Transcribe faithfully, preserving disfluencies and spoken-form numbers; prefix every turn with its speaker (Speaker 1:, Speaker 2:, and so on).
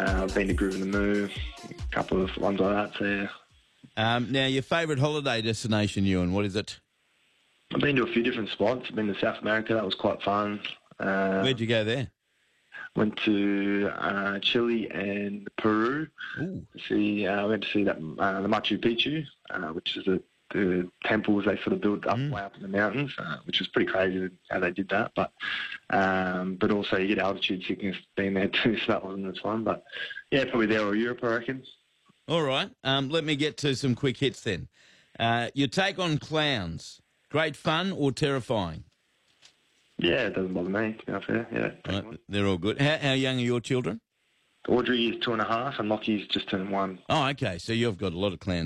Speaker 1: Uh, I've been to Groove in the Moo, a couple of ones like that. So yeah.
Speaker 2: Um, now, your favourite holiday destination, Ewan, what is it?
Speaker 1: I've been to a few different spots. I've been to South America. That was quite fun. Uh,
Speaker 2: Where'd you go there?
Speaker 1: Went to uh, Chile and Peru.
Speaker 2: Ooh.
Speaker 1: To see, uh, went to see that uh, the Machu Picchu, uh, which is the, the temples they sort of built up
Speaker 2: Mm.
Speaker 1: way up in the mountains, uh, which was pretty crazy how they did that. But um, but also you get altitude sickness being there too, so that wasn't as fun. But yeah, probably there or Europe, I reckon.
Speaker 2: All right. Um, let me get to some quick hits then. Uh, your take on clowns. Great fun or terrifying?
Speaker 1: Yeah, it doesn't bother me, to be fair. Yeah,
Speaker 2: Right, they're all good. How, how young are your children?
Speaker 1: Audrey is two and a half, and Lockie's just turned one.
Speaker 2: Oh, okay. So you've got a lot of clowns.